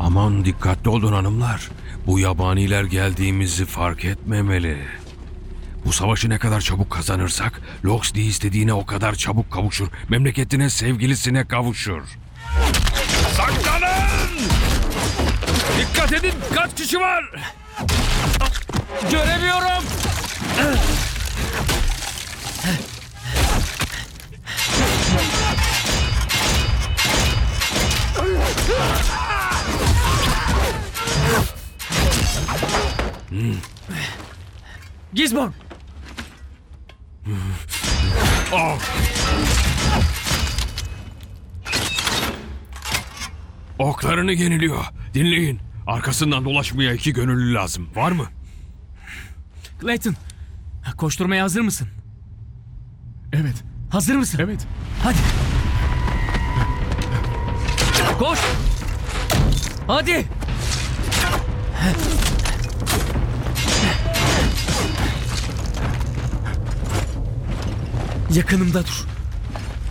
Aman dikkatli olun hanımlar. Bu yabaniler geldiğimizi fark etmemeli. Bu savaşı ne kadar çabuk kazanırsak Loxley istediğine o kadar çabuk kavuşur. Memleketine, sevgilisine kavuşur. Saklanın! Dikkat edin, kaç kişi var? Göremiyorum. Gizmon. Oh! Oklarını yeniliyor. Dinleyin. Arkasından dolaşmaya 2 gönüllü lazım. Var mı? Clayton, koşturmaya hazır mısın? Evet. Hazır mısın? Evet. Hadi. Koş. Hadi. Yakınımda dur.